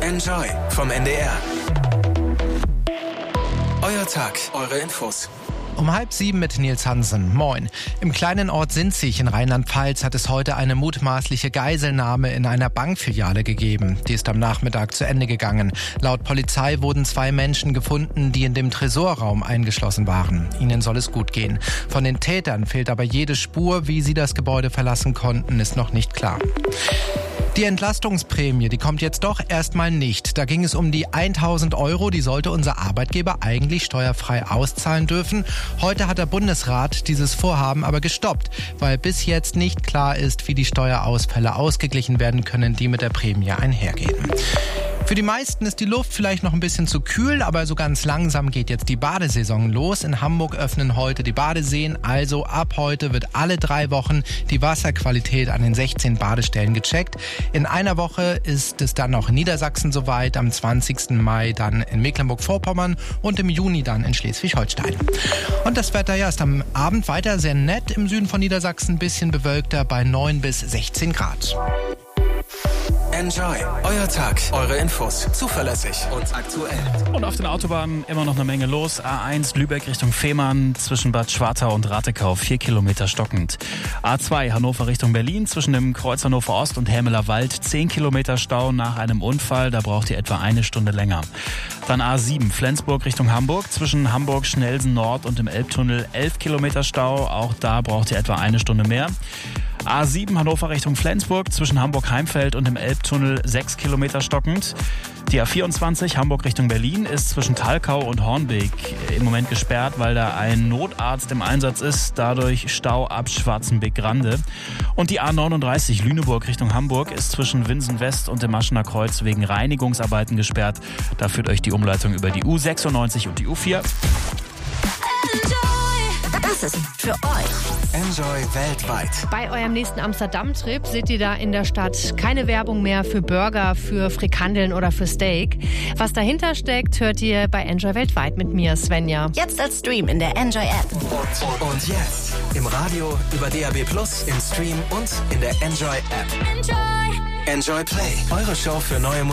Enjoy vom NDR. Euer Tag, eure Infos. Um 6:30 mit Nils Hansen. Moin. Im kleinen Ort Sinzig in Rheinland-Pfalz hat es heute eine mutmaßliche Geiselnahme in einer Bankfiliale gegeben. Die ist am Nachmittag zu Ende gegangen. Laut Polizei wurden 2 Menschen gefunden, die in dem Tresorraum eingeschlossen waren. Ihnen soll es gut gehen. Von den Tätern fehlt aber jede Spur. Wie sie das Gebäude verlassen konnten, ist noch nicht klar. Die Entlastungsprämie, die kommt jetzt doch erstmal nicht. Da ging es um die 1.000 €, die sollte unser Arbeitgeber eigentlich steuerfrei auszahlen dürfen. Heute hat der Bundesrat dieses Vorhaben aber gestoppt, weil bis jetzt nicht klar ist, wie die Steuerausfälle ausgeglichen werden können, die mit der Prämie einhergehen. Für die meisten ist die Luft vielleicht noch ein bisschen zu kühl, aber so ganz langsam geht jetzt die Badesaison los. In Hamburg öffnen heute die Badeseen, also ab heute wird alle 3 Wochen die Wasserqualität an den 16 Badestellen gecheckt. In einer Woche ist es dann noch in Niedersachsen soweit, am 20. Mai dann in Mecklenburg-Vorpommern und im Juni dann in Schleswig-Holstein. Und das Wetter ist am Abend weiter sehr nett, im Süden von Niedersachsen ein bisschen bewölkter bei 9 bis 16 Grad. Enjoy, euer Tag, eure Infos, zuverlässig und aktuell. Und auf den Autobahnen immer noch eine Menge los. A1 Lübeck Richtung Fehmarn zwischen Bad Schwartau und Rattekau 4 Kilometer stockend. A2 Hannover Richtung Berlin zwischen dem Kreuz Hannover Ost und Hermeler Wald 10 Kilometer Stau nach einem Unfall. Da braucht ihr etwa eine Stunde länger. Dann A7 Flensburg Richtung Hamburg zwischen Hamburg Schnelsen Nord und dem Elbtunnel 11 Kilometer Stau. Auch da braucht ihr etwa eine Stunde mehr. A7 Hannover Richtung Flensburg zwischen Hamburg-Heimfeld und dem Elbtunnel 6 Kilometer stockend. Die A24 Hamburg Richtung Berlin ist zwischen Thalkau und Hornbeek im Moment gesperrt, weil da ein Notarzt im Einsatz ist. Dadurch Stau ab Schwarzenbeck-Grande. Und die A39 Lüneburg Richtung Hamburg ist zwischen Winsen West und dem Maschener Kreuz wegen Reinigungsarbeiten gesperrt. Da führt euch die Umleitung über die U96 und die U4. Das ist für euch. Enjoy weltweit. Bei eurem nächsten Amsterdam-Trip seht ihr da in der Stadt keine Werbung mehr für Burger, für Frikandeln oder für Steak. Was dahinter steckt, hört ihr bei Enjoy weltweit mit mir, Svenja. Jetzt als Stream in der Enjoy-App. Und jetzt im Radio, über DAB+, im Stream und in der Enjoy-App. Enjoy! Enjoy Play, eure Show für neue Musik.